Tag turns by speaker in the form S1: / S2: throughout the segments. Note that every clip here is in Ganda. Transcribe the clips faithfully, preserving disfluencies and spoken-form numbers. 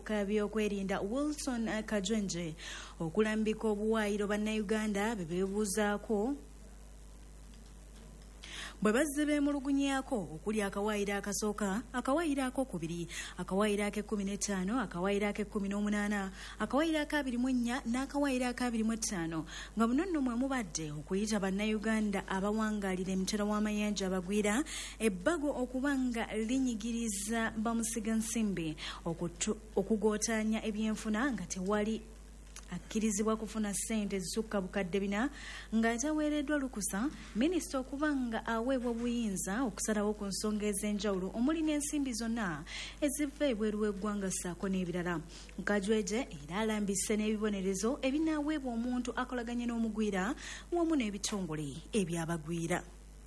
S1: omubaka byokwerinda Wilson Kajwenje okulambika obuwaayiro bannayuganda be beebuuzaako bwe bazze beemulugunyaako okuli akawaayiro akasooka, akawaayiro akokubiri, akawaayiro ak'ekkumi n'ettaano, akawaayiro ak'ekkumi n'omunaana, akawaayiro ak'abiri mu nnya n'akawaayiro ak'abiri mu ttaano nga muno nno mwe mubadde okuyita bannayuganda abawangaalira emitala w'amayanja abagwira ebbago okuba nga linyigiriza bamusiga nsimbi okugootaanya ebyenfuna nga tewali akkirizibwa kufuna ssente zisukka bukadde bina ng'ataweereddwa lukusa minisita okuba nga aweebwa obuyinza okusalawo ku nsonga ez'enjawulo omuli n'ensimbi zonna eziva ebweru w'eggwanga ssaako n'ebirala. Kajweje era alambise n'ebibonerezo ebinaaweebwa omuntu akolaganye n'omugwira wamu n'ebitongole ebyabagwira.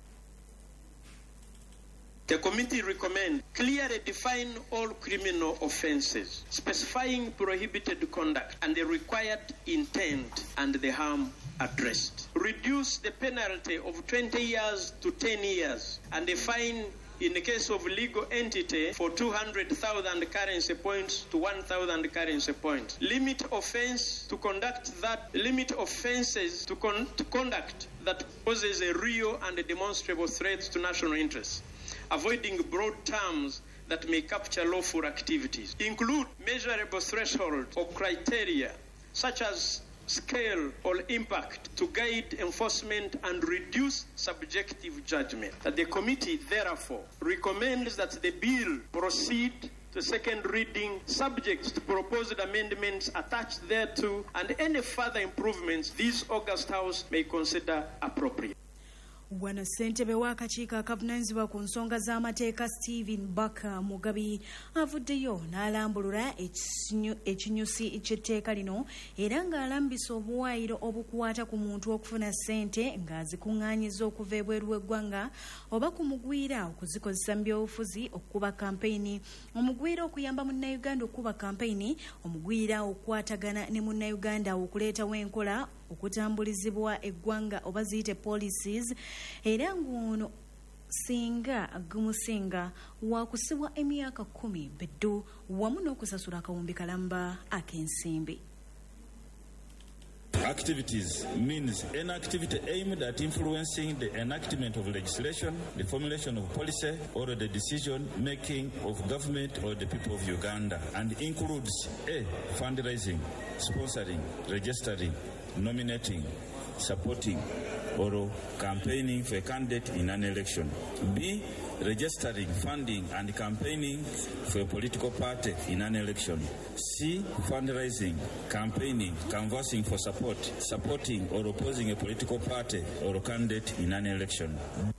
S2: The committee recommends clearly define all criminal offences, specifying prohibited conduct and the required intent and the harm addressed. Reduce the penalty of twenty years to ten years and the fine in the case of legal entity for two hundred thousand currency points to one thousand currency points. Limit offense to conduct that limit offenses to, con- to conduct that poses a real and a demonstrable threat to national interests, avoiding broad terms that may capture lawful activities. Include measurable thresholds or criteria such as scale or impact to guide enforcement and reduce subjective judgment. That the committee therefore recommends that the bill proceed to second reading subject to proposed amendments attached thereto and any further improvements this August House may consider appropriate.
S1: Wano ssentebe w'akakiiko akavunaanyizibwa ku nsonga z'amateeka Stephen Baka Mugabi avuddeyo n'alambulula ekinyusi ky'etteeka lino era ng'alambisa obuwaayiro obukwata ku muntu okufuna ssente ng'azikuŋŋaanyiza okuva ebweru w'eggwanga oba ku mugwira okuzikozesa mu byobufuzi okukuba kampeyini, omugwira okuyamba munnayuganda okukuba kampeyini, omugwira okukwatagana ne munnayuganda okuleetawo enkola okutambulizibwa eggwanga oba ziyite policies era ng'ono singa gumusinga waakusibwa emyaka kkumi beddu wamu n'okusasula akawumbi kalamba ak'ensimbi.
S3: Activities means any activity aimed at influencing the enactment of legislation, the formulation of policy, or the decision-making of government or the people of Uganda, and includes A. fundraising, sponsoring, registering, nominating, supporting, or campaigning for a candidate in an election. B. Registering, funding, and campaigning for a political party in an election. C. Fundraising, campaigning, canvassing for support, supporting or opposing a political party or a candidate in an election.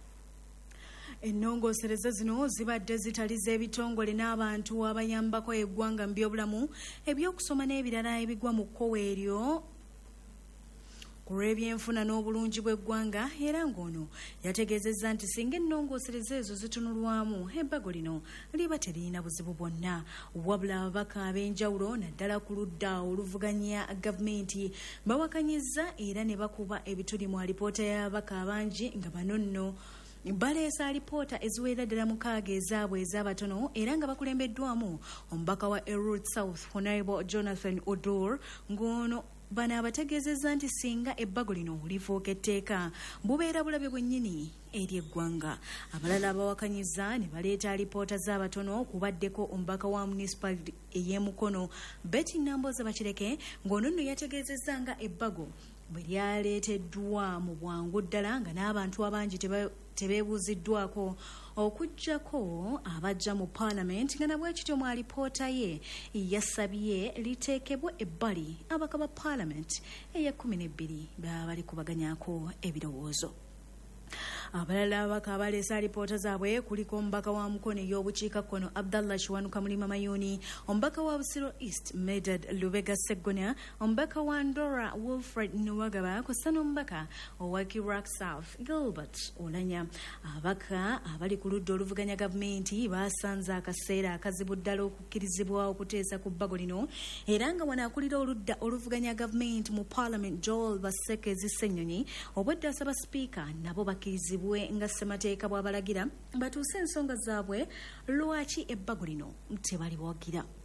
S1: Ennongoosereza zino zibadde zitaliza ebitongole n'abantu abayambako eggwanga mu byobulamu ebyokusoma n'ebirala ebigwa mu kkowa eryo ku lw'ebyenfuna n'obulungi bw'eggwanga era ng'ono yategeezezza nti singa ennongoosereza ezo zitunulwamu ebbago lino liba teririna buzibu bwonna wabula ababaka ab'enjawulo naddala ku ludda oluvuganya gavumenti bawakanyizza era ne bakuba ebituli mu alipoota y'ababaka abangi nga bano nno baleesa alipoota eziwerera ddala mukaaga ezaabwe ez'abatono era nga bakulembeddwamu omubaka wa Elwood South Honorable Jonathan Odor ng'ono bano abategeezezza nti singa ebbago lino lifuuka etteeka bubeera bulabe bwennyini eri eggwanga. Abalala abawakanyizza ne baleeta alipoota z'abatono kubaddeko omubaka wa municipality ey'emukono Betty Namboza Bakireke ng'ono nno yategeezezza nga ebbago bwe lyaleeteddwa mu bwangu ddala nga n'abantu abangi tebeebuuziddwako okuggyako abajja mu Parliament nga nabwe kityo mu alipoota ye yasabye liteekebwe ebbali abaka ba Parliament ey'ekkumi n'ebbiri baba bali kubaganyako ebirowoozo. Abalala abaka abaleesa alipoota zaabwe kuliko omubaka wa Mukono ey'obukiikakkono Abdallah Kiwanuka Mulima Mayuni, omubaka wa Busiro East Medad Lubega Seggona, omubaka wa Ndora Wilfred Nuwagaba kw'ossa n'omubaka owa Kirak South Gilbert Olanya. Abaka abali ku ludda oluvuganya gavumenti baasanze akaseera akazibu ddala okukkirizibwa okuteesa ku bbago lino era nga wanaakulira oludda oluvuganya gavumenti mu Parliament Joel Basekezi Ssenyonyi obwedda asaba sipiika nabo bakkirizibwe nga ssemateeka bw'abalagira batuuse ensonga zaabwe lwaki ebbago lino tebali bwagira.